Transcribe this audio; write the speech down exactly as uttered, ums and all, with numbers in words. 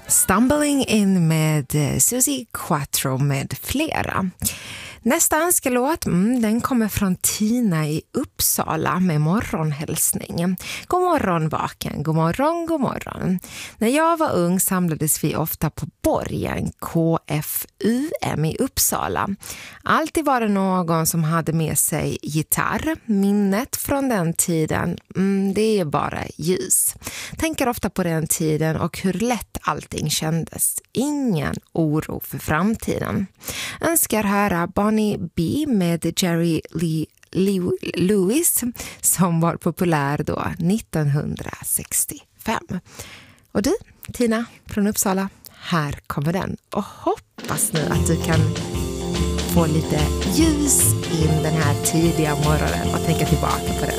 Stumbling in med Susie Quattro med flera. Nästa önskelåt, mm, den kommer från Tina i Uppsala med morgonhälsning. God morgon vaken, god morgon, god morgon. När jag var ung samlades vi ofta på Borgen, K F U M i Uppsala. Alltid var det någon som hade med sig gitarr. Minnet från den tiden, mm, det är bara ljus. Tänker ofta på den tiden och hur lätt allting kändes. Ingen oro för framtiden. Önskar höra Bonnie B med Jerry Lee Lewis som var populär då nittonhundrasextiofem. Och du, Tina från Uppsala, här kommer den. Och hoppas nu att du kan få lite ljus in den här tidiga morgonen och tänka tillbaka på den.